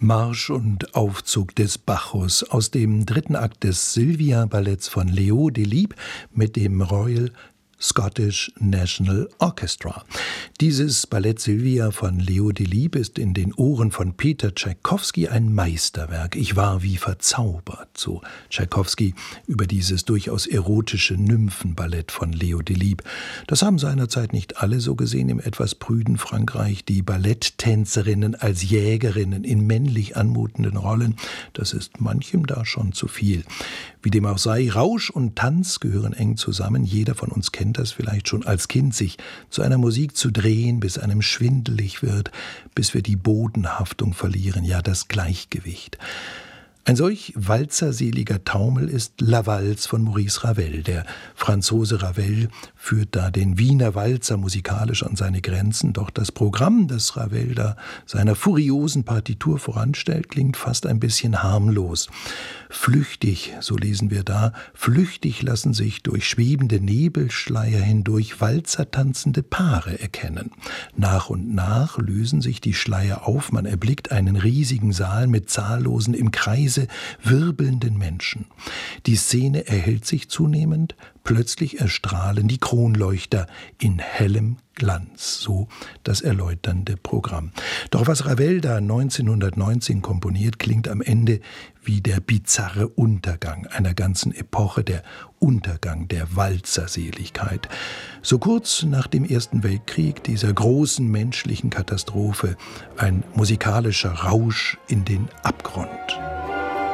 Marsch und Aufzug des Bacchus aus dem dritten Akt des Sylvia-Balletts von Leo Delibes mit dem Royal Scottish National Orchestra. Dieses Ballett Sylvia von Leo Delibes ist in den Ohren von Peter Tschaikowski ein Meisterwerk. Ich war wie verzaubert, so Tschaikowski über dieses durchaus erotische Nymphenballett von Leo Delibes. Das haben seinerzeit nicht alle so gesehen im etwas prüden Frankreich. Die Balletttänzerinnen als Jägerinnen in männlich anmutenden Rollen, das ist manchem da schon zu viel. Wie dem auch sei, Rausch und Tanz gehören eng zusammen. Jeder von uns kennt das vielleicht schon als Kind, sich zu einer Musik zu drehen, bis einem schwindelig wird, bis wir die Bodenhaftung verlieren, ja das Gleichgewicht. Ein solch walzerseliger Taumel ist La Valse von Maurice Ravel. Der Franzose Ravel führt da den Wiener Walzer musikalisch an seine Grenzen. Doch das Programm, das Ravel da seiner furiosen Partitur voranstellt, klingt fast ein bisschen harmlos. Flüchtig, so lesen wir da, flüchtig lassen sich durch schwebende Nebelschleier hindurch walzertanzende Paare erkennen. Nach und nach lösen sich die Schleier auf, man erblickt einen riesigen Saal mit zahllosen im Kreise wirbelnden Menschen. Die Szene erhellt sich zunehmend, plötzlich erstrahlen die Kronleuchter in hellem Glanz, so das erläuternde Programm. Doch was Ravel da 1919 komponiert, klingt am Ende wie der bizarre Untergang einer ganzen Epoche, der Untergang der Walzerseligkeit. So kurz nach dem Ersten Weltkrieg, dieser großen menschlichen Katastrophe, ein musikalischer Rausch in den Abgrund.